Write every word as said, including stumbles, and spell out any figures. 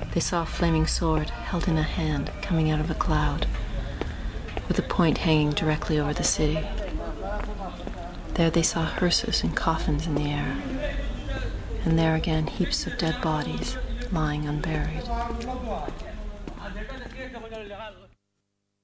they saw a flaming sword held in a hand coming out of a cloud, with a point hanging directly over the city. There they saw hearses and coffins in the air, and there again heaps of dead bodies lying unburied.